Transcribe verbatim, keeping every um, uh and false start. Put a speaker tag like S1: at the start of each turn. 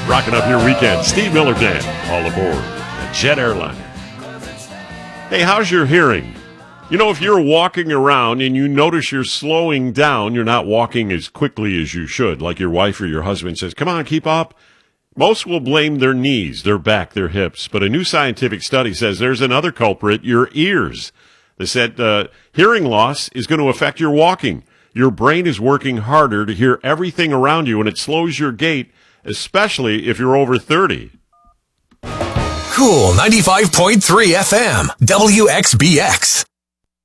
S1: Rocking up your weekend. Steve Miller Band, all aboard a jet airliner. Hey, how's your hearing? You know, if you're walking around and you notice you're slowing down, you're not walking as quickly as you should, like your wife or your husband says, come on, keep up. Most will blame their knees, their back, their hips. But a new scientific study says there's another culprit, your ears. They said uh, hearing loss is going to affect your walking. Your brain is working harder to hear everything around you, and it slows your gait, especially if you're over thirty.
S2: Cool ninety-five point three F M, W X B X.